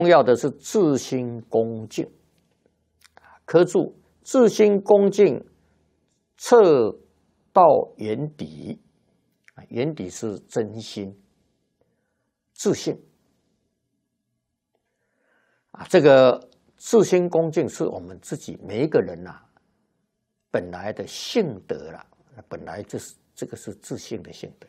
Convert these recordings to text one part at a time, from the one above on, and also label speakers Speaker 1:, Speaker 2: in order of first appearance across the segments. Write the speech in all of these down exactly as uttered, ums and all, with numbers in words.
Speaker 1: 重要的是自心恭敬。科注自心恭敬，测到眼底，眼底是真心、自信啊。这个自心恭敬是我们自己每一个人呐、啊、本来的性德啦，本来就是这个是自信的性德。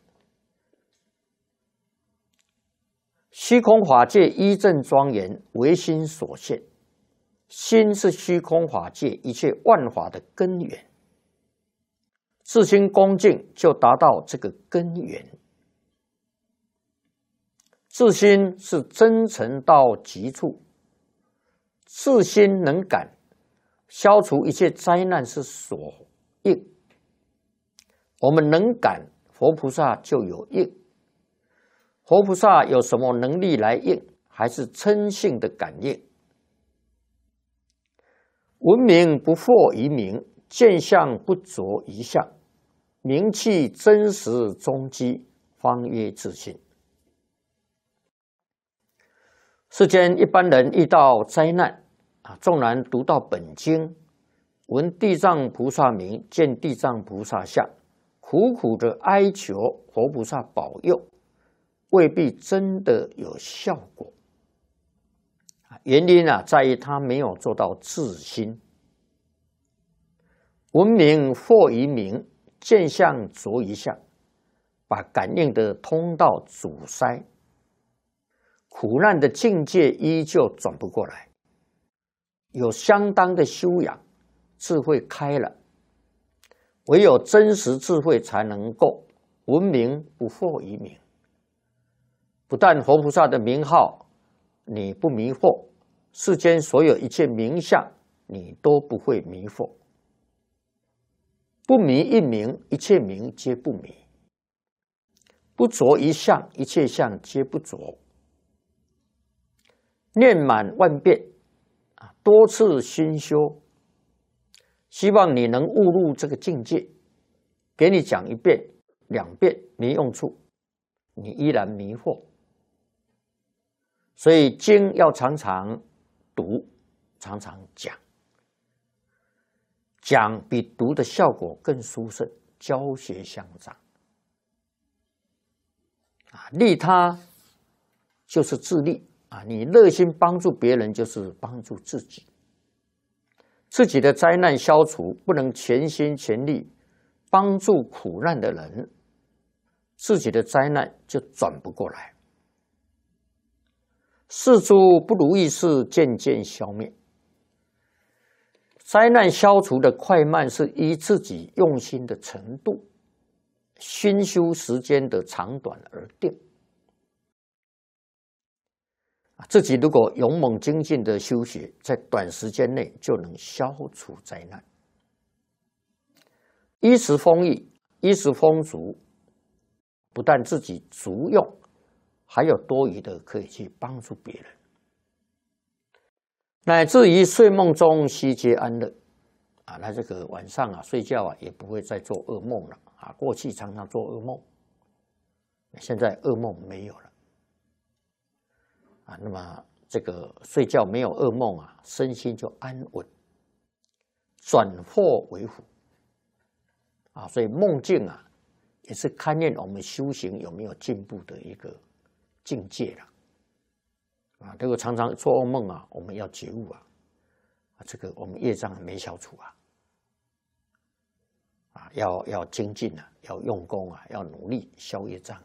Speaker 1: 虚空法界一正庄严，唯心所现。心是虚空法界一切万法的根源，自心恭敬就达到这个根源。自心是真诚到极处，自心能感，消除一切灾难是所应。我们能感，佛菩萨就有应。佛菩萨有什么能力来应？还是嗔性的感应。闻名不惑于名，见相不着于相，名气真实踪迹，方曰自信。世间一般人遇到灾难啊，纵然读到本经，闻地藏菩萨名，见地藏菩萨相，苦苦的哀求佛菩萨保佑，未必真的有效果。原因啊，在于他没有做到自心。闻名惑于名，见相着于相，把感应的通道阻塞，苦难的境界依旧转不过来。有相当的修养，智慧开了，唯有真实智慧才能够闻名不惑于名。不但佛菩萨的名号你不迷惑，世间所有一切名相你都不会迷惑。不迷一名，一切名皆不迷；不着一相，一切相皆不着。念满万遍，多次熏修，希望你能悟入这个境界。给你讲一遍、两遍没用处，你依然迷惑。所以经要常常读，常常讲。讲比读的效果更殊胜，教学相长。啊，利他就是自利啊！你热心帮助别人，就是帮助自己。自己的灾难消除，不能全心全力帮助苦难的人，自己的灾难就转不过来。世诸不如意事渐渐消灭。灾难消除的快慢是依自己用心的程度、熏修时间的长短而定。自己如果勇猛精进的修学，在短时间内就能消除灾难。衣食丰裕，衣食丰足，不但自己足用，还有多余的可以去帮助别人。乃至于睡梦中悉皆安乐啊，那这个晚上啊睡觉啊也不会再做噩梦了啊。过去常常做噩梦，现在噩梦没有了啊。那么这个睡觉没有噩梦啊，身心就安稳，转祸为福啊。所以梦境啊也是勘验我们修行有没有进步的一个境界了。啊，如果常常做噩梦啊，我们要觉悟啊，啊，这个我们业障没消除啊，啊，要要精进啊，要用功啊，要努力消业障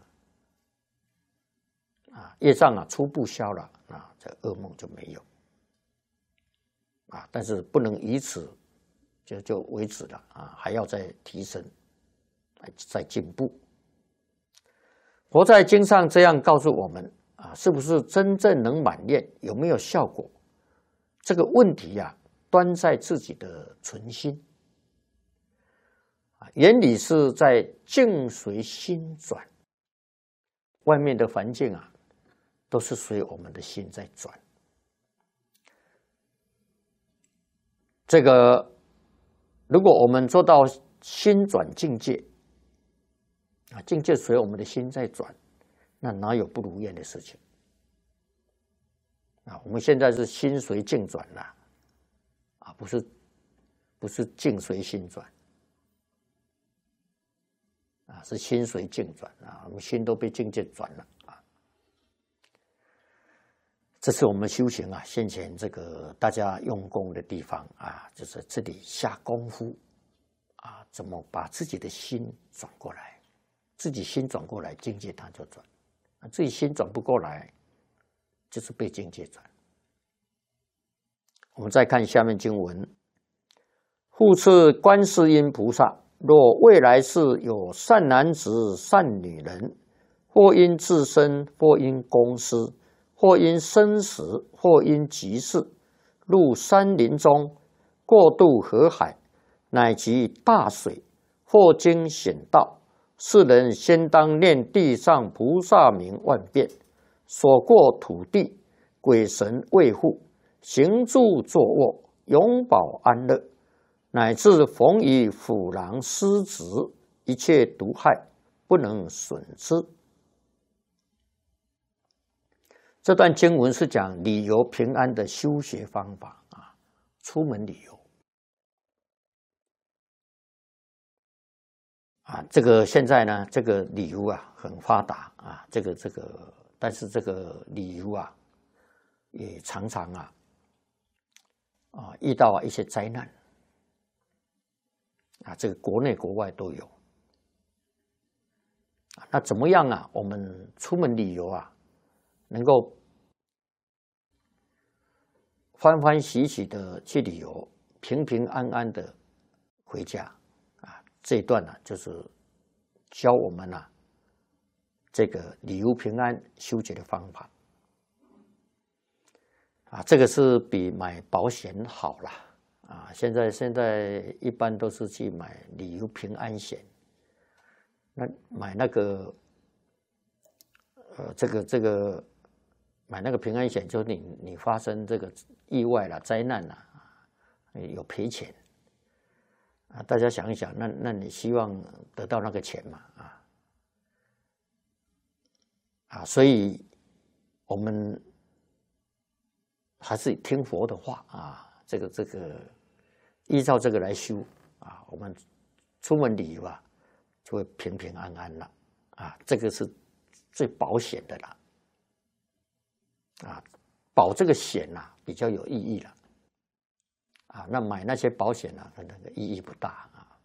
Speaker 1: 啊，业障啊初步消了，啊，这噩梦就没有啊，但是不能以此就就为止了啊，还要再提升，再进步。佛在经上这样告诉我们。啊，是不是真正能满练？有没有效果？这个问题呀、啊，端在自己的存心。啊，原理是在境随心转，外面的环境啊，都是随我们的心在转。这个，如果我们做到心转境界，啊，境界随我们的心在转。那哪有不如愿的事情啊，我们现在是心随境转啦，啊，不是不是境随心转，啊，是心随境转啊，我们心都被境界转了啊。这是我们修行啊，先前这个大家用功的地方啊，就是这里下功夫啊，怎么把自己的心转过来？自己心转过来，境界它就转；啊，自己心转不过来，就是被境界转。我们再看下面经文：复次，观世音菩萨，若未来世有善男子、善女人，或因自身，或因公私，或因生死，或因急事，入山林中，过渡河海，乃及大水，或经险道，世人先当念地上菩萨名万遍，所过土地，鬼神卫护，行住坐卧，永保安乐，乃至逢于虎狼狮子，一切毒害不能损之。这段经文是讲旅游平安的修学方法啊，出门旅游啊，这个现在呢，这个旅游啊很发达啊，这个这个，但是这个旅游啊，也常常啊啊遇到一些灾难啊，这个国内国外都有。那怎么样啊？我们出门旅游啊，能够欢欢喜喜的去旅游，平平安安的回家啊！这一段呢、啊，就是教我们啊这个旅游平安修结的方法啊，这个是比买保险好啦啊！现在现在一般都是去买旅游平安险，那买那个呃这个这个。买那个平安险，就是你你发生这个意外啦、灾难啦，有赔钱啊。大家想一想，那那你希望得到那个钱嘛？啊啊，所以我们还是听佛的话啊，这个这个依照这个来修啊，我们出门旅游啊，就会平平安安了啊，这个是最保险的啦。啊，保这个险呐、啊、比较有意义了，啊，那买那些保险呢、啊，那个意义不大啊。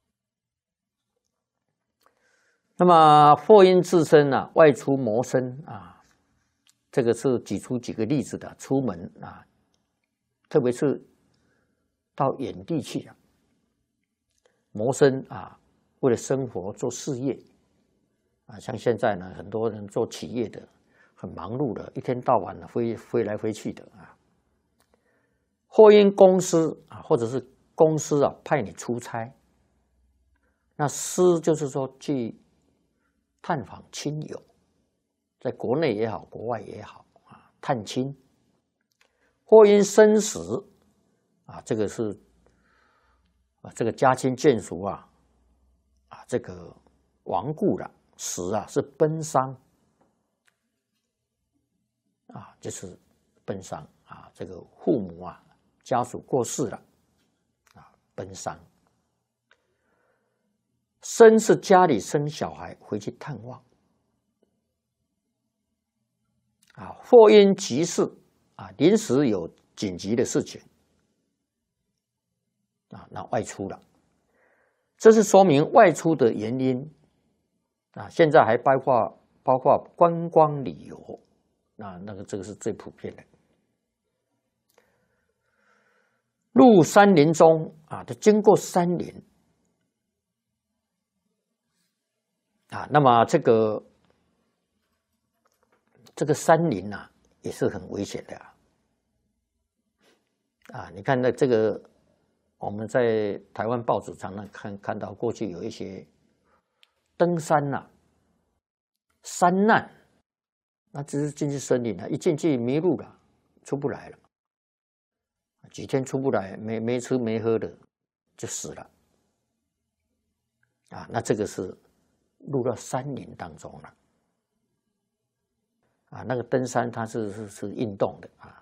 Speaker 1: 那么或因自身啊外出谋生啊，这个是举出几个例子的，出门啊，特别是到远地去啊，谋生啊，为了生活做事业啊，像现在呢，很多人做企业的。很忙碌的，一天到晚的飞飞来飞去的啊，或因公司啊，或者是公司啊派你出差，那私就是说去探访亲友，在国内也好，国外也好啊，探亲。或因生死啊，这个是啊，这个家亲眷属啊啊，这个亡故了，死啊是奔丧。啊，就是奔丧啊，这个父母啊，家属过世了，啊，奔丧。生是家里生小孩回去探望，啊，或因急事啊，临时有紧急的事情，啊，那外出了，这是说明外出的原因啊。现在还包括包括观光旅游。那那个这个是最普遍的，入山林中啊，它经过山林啊，那么这个这个山林啊也是很危险的啊。啊，你看那这个我们在台湾报纸常常看看到，过去有一些登山呐、啊、山难。那只是进去森林了，一进去迷路了，出不来了，几天出不来，没没吃没喝的，就死了。啊，那这个是入到山林当中了。 啊，那个登山它是是是运动的啊。